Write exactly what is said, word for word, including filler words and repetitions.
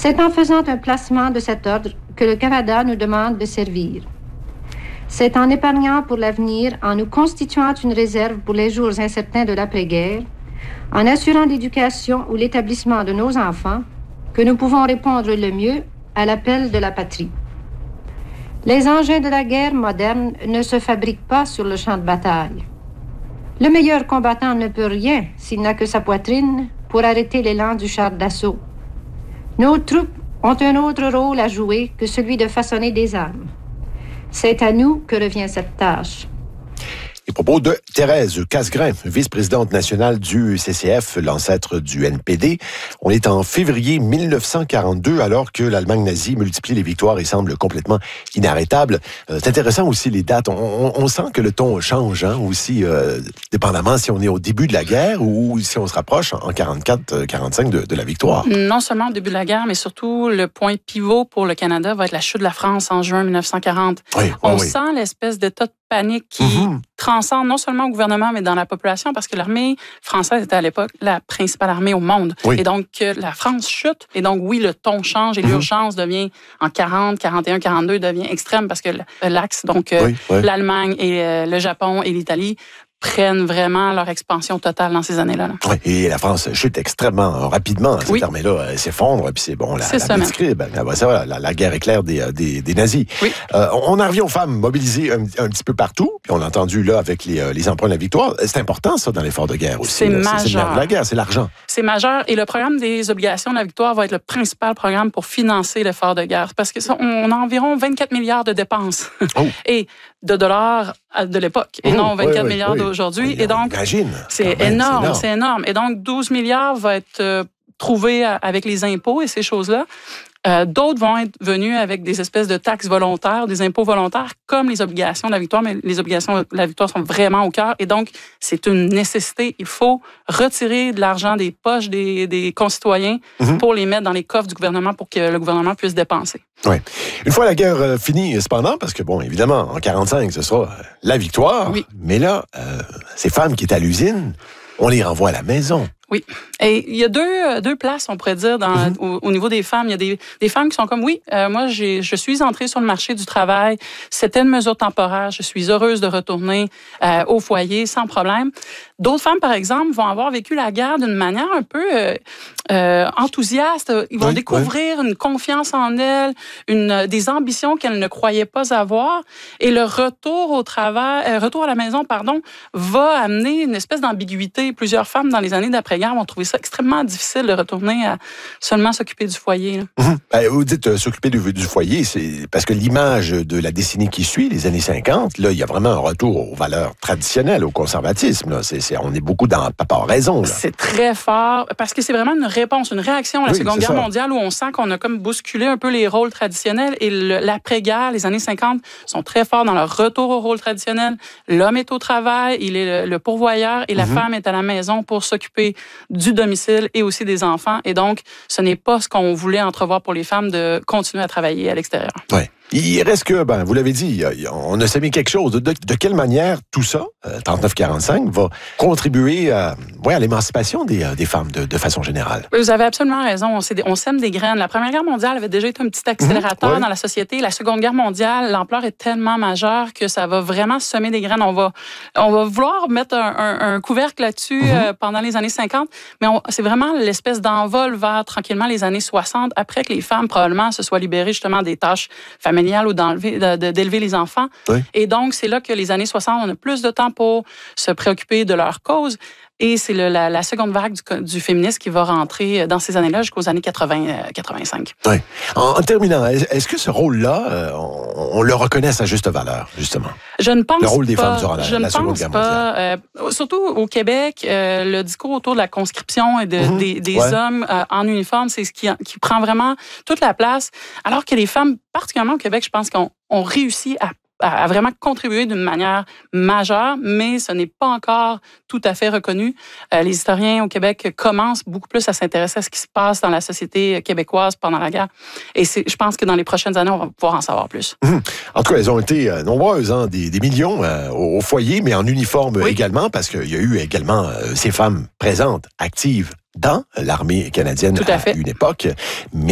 C'est en faisant un placement de cet ordre que le Canada nous demande de servir. C'est en épargnant pour l'avenir, en nous constituant une réserve pour les jours incertains de l'après-guerre, en assurant l'éducation ou l'établissement de nos enfants, que nous pouvons répondre le mieux à l'appel de la patrie. Les engins de la guerre moderne ne se fabriquent pas sur le champ de bataille. Le meilleur combattant ne peut rien s'il n'a que sa poitrine pour arrêter l'élan du char d'assaut. Nos troupes ont un autre rôle à jouer que celui de façonner des armes. C'est à nous que revient cette tâche. Les propos de Thérèse Casgrain, vice-présidente nationale du C C F, l'ancêtre du N P D. On est en février mille neuf cent quarante-deux, alors que l'Allemagne nazie multiplie les victoires et semble complètement inarrêtable. Euh, c'est intéressant aussi les dates. On, on, on sent que le ton change, hein, aussi, euh, dépendamment si on est au début de la guerre ou si on se rapproche en quarante-quatre quarante-cinq de, de la victoire. Non seulement au début de la guerre, mais surtout le point pivot pour le Canada va être la chute de la France en juin mille neuf cent quarante. Oui, oui, on oui. sent l'espèce d'état de panique qui mm-hmm. transcende non seulement au gouvernement, mais dans la population, parce que l'armée française était à l'époque la principale armée au monde. Oui. Et donc, la France chute. Et donc, oui, le ton change et mm-hmm. l'urgence devient, en quarante, quarante et un, quarante-deux, devient extrême parce que l'axe, donc oui, oui. l'Allemagne et le Japon et l'Italie, prennent vraiment leur expansion totale dans ces années-là. Là. Oui, et la France chute extrêmement rapidement. Cette oui. armée-là s'effondre, puis c'est bon, la, c'est la blitzkrieg, ben, ben, ça va, la, la guerre éclair des, des, des nazis. Oui. Euh, on en revient aux femmes mobilisées un, un petit peu partout, puis on l'a entendu là avec les, les emprunts de la victoire. C'est important, ça, dans l'effort de guerre aussi. C'est là. majeur. C'est, c'est la guerre, c'est l'argent. C'est majeur, et le programme des obligations de la victoire va être le principal programme pour financer l'effort de guerre, parce que ça, on a environ vingt-quatre milliards de dépenses, oh. et de dollars de l'époque, et oh, non vingt-quatre oui, milliards oui, d'aujourd'hui. Oui, et donc, imagine. C'est énorme, c'est énorme, c'est énorme. Et donc, douze milliards va être euh, trouvé avec les impôts et ces choses-là. Euh, d'autres vont être venus avec des espèces de taxes volontaires, des impôts volontaires, comme les obligations de la victoire, mais les obligations de la victoire sont vraiment au cœur. Et donc, c'est une nécessité. Il faut retirer de l'argent des poches des, des concitoyens mm-hmm. pour les mettre dans les coffres du gouvernement pour que le gouvernement puisse dépenser. Oui. Une fois la guerre euh, finie, cependant, parce que, bon, évidemment, en quarante-cinq, ce sera la victoire. Oui. Mais là, euh, ces femmes qui étaient à l'usine, on les renvoie à la maison. Oui. Et il y a deux, deux places, on pourrait dire, dans, mm-hmm. au, au niveau des femmes. Il y a des, des femmes qui sont comme, oui, euh, moi, j'ai, je suis entrée sur le marché du travail. C'était une mesure temporaire. Je suis heureuse de retourner euh, au foyer sans problème. D'autres femmes, par exemple, vont avoir vécu la guerre d'une manière un peu euh, euh, enthousiaste. Ils vont oui, découvrir oui. une confiance en elles, une, des ambitions qu'elles ne croyaient pas avoir. Et le retour au travail, euh, retour à la maison, pardon, va amener une espèce d'ambiguïté. Plusieurs femmes, dans les années d'après-guerre, vont trouver ça extrêmement difficile de retourner à seulement s'occuper du foyer. Mmh. Ben, vous dites euh, s'occuper du, du foyer, c'est parce que l'image de la décennie qui suit, les années cinquante, là, il y a vraiment un retour aux valeurs traditionnelles, au conservatisme. Là. C'est, c'est, on est beaucoup dans papa a raison. Là. C'est très fort, parce que c'est vraiment une réponse, une réaction à la oui, Seconde Guerre ça. mondiale où on sent qu'on a comme bousculé un peu les rôles traditionnels, et le, l'après-guerre, les années cinquante, sont très forts dans leur retour au rôle traditionnel. L'homme est au travail, il est le, le pourvoyeur, et la mmh. femme est à la maison pour s'occuper du domicile et aussi des enfants. Et donc, ce n'est pas ce qu'on voulait entrevoir pour les femmes de continuer à travailler à l'extérieur. Oui. Il reste que, ben, vous l'avez dit, on a semé quelque chose. De, de, de quelle manière tout ça, euh, trente-neuf quarante-cinq, va contribuer à, ouais, à l'émancipation des, des femmes de, de façon générale? Vous avez absolument raison. On, des, on sème des graines. La Première Guerre mondiale avait déjà été un petit accélérateur mmh, ouais. dans la société. La Seconde Guerre mondiale, l'ampleur est tellement majeure que ça va vraiment semer des graines. On va, on va vouloir mettre un, un, un couvercle là-dessus mmh. euh, pendant les années cinquante, mais on, c'est vraiment l'espèce d'envol vers tranquillement les années soixante, après que les femmes probablement se soient libérées justement des tâches familiales ou d'enlever, de, de, d'élever les enfants. Oui. Et donc, c'est là que les années soixante, on a plus de temps pour se préoccuper de leur cause. Et c'est le, la, la seconde vague du, du féminisme qui va rentrer dans ces années-là jusqu'aux années quatre-vingts quatre-vingt-cinq. Oui. En, en terminant, est-ce que ce rôle-là, euh, on, on le reconnaît à sa juste valeur, justement? Je ne pense pas. Le rôle des pas, femmes durant la, je la Seconde Guerre mondiale. Euh, surtout au Québec, euh, le discours autour de la conscription et de, mm-hmm. des, des ouais. hommes euh, en uniforme, c'est ce qui, qui prend vraiment toute la place. Alors que les femmes, particulièrement au Québec, je pense qu'on on réussit à a vraiment contribué d'une manière majeure, mais ce n'est pas encore tout à fait reconnu. Euh, les historiens au Québec commencent beaucoup plus à s'intéresser à ce qui se passe dans la société québécoise pendant la guerre. Et c'est, je pense que dans les prochaines années, on va pouvoir en savoir plus. Mmh. En tout cas, elles ont été euh, nombreuses, hein, des, des millions euh, au, au foyer, mais en uniforme oui. également, parce qu'il y a eu également euh, ces femmes présentes, actives dans l'armée canadienne à, à une époque. Mais